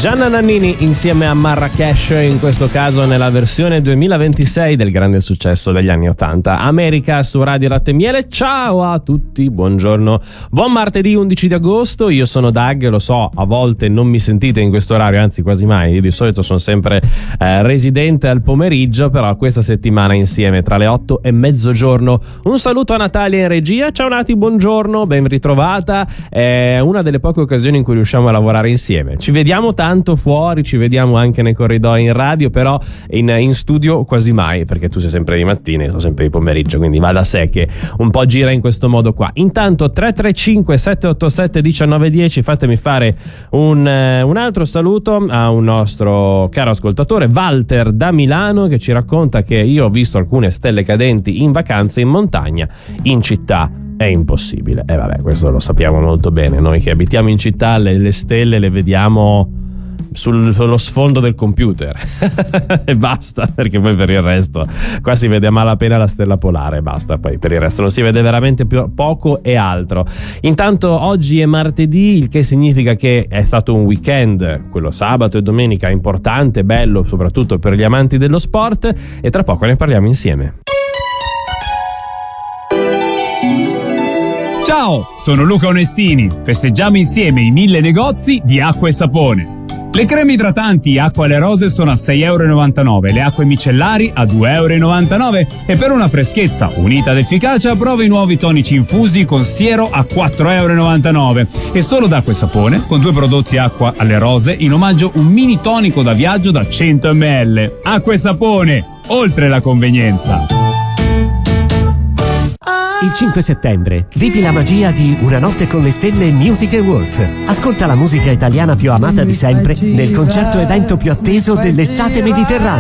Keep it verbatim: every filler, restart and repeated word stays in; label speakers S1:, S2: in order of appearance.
S1: Gianna Nannini insieme a Marrakesh, in questo caso nella versione duemilaventisei del grande successo degli anni ottanta. America su Radio Latte e Miele. Ciao a tutti, buongiorno, buon martedì undici di agosto. Io sono Doug, lo so, a volte non mi sentite in questo orario, anzi quasi mai. Io di solito sono sempre eh, residente al pomeriggio, però questa settimana insieme tra le otto e mezzogiorno. Un saluto a Natalia in regia. Ciao Nati, buongiorno, ben ritrovata. È una delle poche occasioni in cui riusciamo a lavorare insieme. Ci vediamo tanto fuori, ci vediamo anche nei corridoi in radio, però in, in studio quasi mai, perché tu sei sempre di mattina e sono sempre di pomeriggio, quindi va da sé che un po' gira in questo modo qua. Intanto tre tre cinque sette otto sette uno nove uno zero, fatemi fare un, un altro saluto a un nostro caro ascoltatore, Walter da Milano, che ci racconta che io ho visto alcune stelle cadenti in vacanze in montagna, in città è impossibile. E eh vabbè, questo lo sappiamo molto bene, noi che abitiamo in città le, le stelle le vediamo sul, sullo sfondo del computer e basta, perché poi per il resto qua si vede a malapena la stella polare, basta, poi per il resto non si vede veramente più, poco e altro. Intanto oggi è martedì, il che significa che è stato un weekend, quello sabato e domenica, importante, bello soprattutto per gli amanti dello sport, e tra poco ne parliamo insieme.
S2: Ciao, sono Luca Onestini. Festeggiamo insieme i mille negozi di acqua e sapone. Le creme idratanti Acqua alle Rose sono a sei e novantanove euro, le acque micellari a due e novantanove euro e per una freschezza unita ed efficacia prova i nuovi tonici infusi con siero a quattro e novantanove euro. E solo da Acqua e Sapone, con due prodotti Acqua alle Rose, in omaggio un mini tonico da viaggio da cento millilitri. Acqua e Sapone, oltre la convenienza.
S3: Il cinque settembre vivi la magia di Una notte con le stelle Music Awards. Ascolta la musica italiana più amata di sempre nel concerto evento più atteso dell'estate mediterranea.